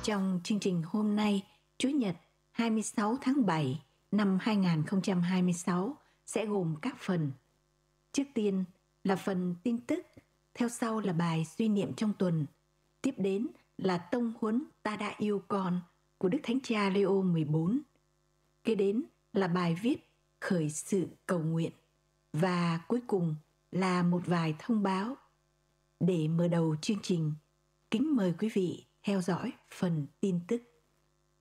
Trong chương trình hôm nay, Chủ nhật 26 tháng 7 năm 2026 sẽ gồm các phần. Trước tiên là phần tin tức, theo sau là bài suy niệm trong tuần, tiếp đến là tông huấn Ta đã yêu con của Đức Thánh Cha Leo 14. Kế đến là bài viết khởi sự cầu nguyện và cuối cùng là một vài thông báo. Để mở đầu chương trình, kính mời quý vị theo dõi phần tin tức.